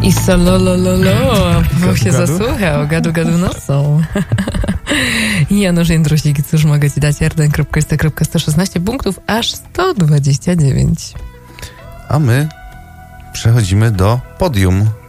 I sololololo, bo się zasłuchał, gadu nocą. Janusz Jędrusik, cóż mogę ci dać? Arden.st.116 punktów, aż 129. A my przechodzimy do podium.